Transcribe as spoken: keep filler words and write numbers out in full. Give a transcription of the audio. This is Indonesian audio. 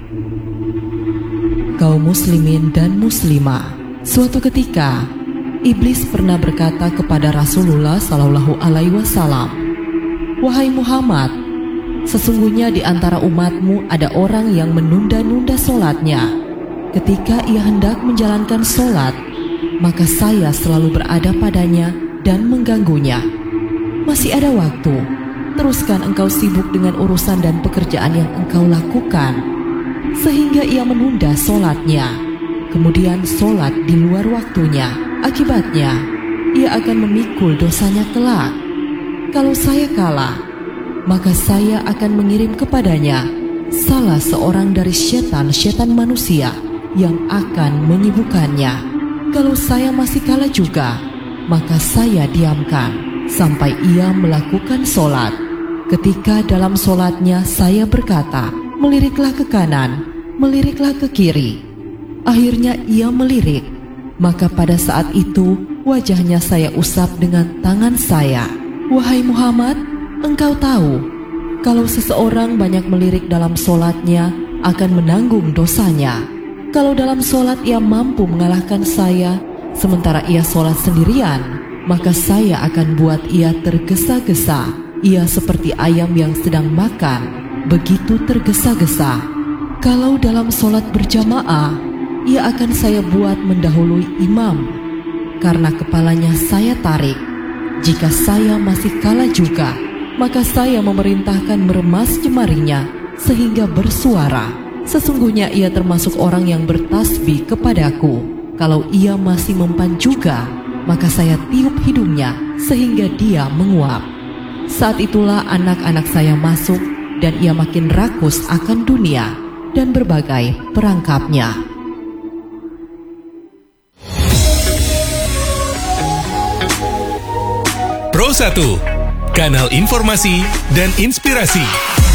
Kaum muslimin dan muslimah, suatu ketika iblis pernah berkata kepada Rasulullah Shallallahu Alaihi Wasallam, "Wahai Muhammad, sesungguhnya di antara umatmu ada orang yang menunda-nunda solatnya. Ketika ia hendak menjalankan solat, maka saya selalu berada padanya dan mengganggunya. Masih ada waktu, teruskan engkau sibuk dengan urusan dan pekerjaan yang engkau lakukan." Sehingga ia menunda solatnya, kemudian solat di luar waktunya. Akibatnya, ia akan memikul dosanya kelak. Kalau saya kalah, maka saya akan mengirim kepadanya salah seorang dari syaitan-syaitan manusia yang akan menyibukkannya. Kalau saya masih kalah juga, maka saya diamkan sampai ia melakukan solat. Ketika dalam solatnya saya berkata, "Meliriklah ke kanan, meliriklah ke kiri." Akhirnya ia melirik, maka pada saat itu wajahnya saya usap dengan tangan saya. "Wahai Muhammad, engkau tahu kalau seseorang banyak melirik dalam solatnya akan menanggung dosanya. Kalau dalam solat ia mampu mengalahkan saya, sementara ia solat sendirian, maka saya akan buat ia tergesa-gesa. Ia seperti ayam yang sedang makan, begitu tergesa-gesa. Kalau dalam solat berjamaah, ia akan saya buat mendahului imam, karena kepalanya saya tarik. Jika saya masih kalah juga, maka saya memerintahkan meremas jemarinya sehingga bersuara. Sesungguhnya ia termasuk orang yang bertasbih kepadaku. Kalau ia masih mempan juga, maka saya tiup hidungnya sehingga dia menguap. Saat itulah anak-anak saya masuk dan ia makin rakus akan dunia dan berbagai perangkapnya." Pro satu, kanal informasi dan inspirasi.